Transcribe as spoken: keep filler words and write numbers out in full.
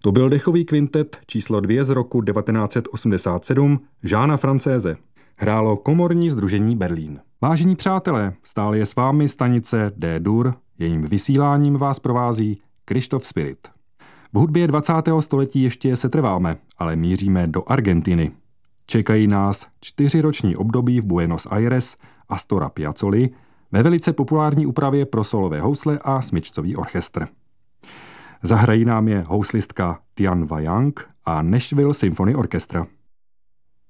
To byl dechový kvintet číslo dvě z roku devatenáct set osmdesát sedm Jeana Française. Hrálo komorní sdružení Berlín. Vážení přátelé, stále je s vámi stanice D-Dur, jejím vysíláním vás provází Krištof Spirit. V hudbě dvacátého století ještě setrváme, ale míříme do Argentiny. Čekají nás čtyřiroční období v Buenos Aires Astora Piazzoli ve velice populární úpravě pro solové housle a smyčcový orchestr. Zahrají nám je houslistka Tian Wayang a Nashville Symphony Orchestra.